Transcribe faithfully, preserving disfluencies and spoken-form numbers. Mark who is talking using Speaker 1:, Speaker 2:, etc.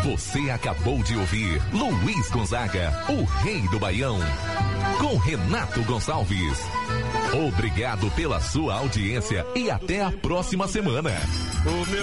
Speaker 1: Você acabou de ouvir Luiz Gonzaga, o rei do Baião, com Renato Gonçalves. Obrigado pela sua audiência e até a próxima semana.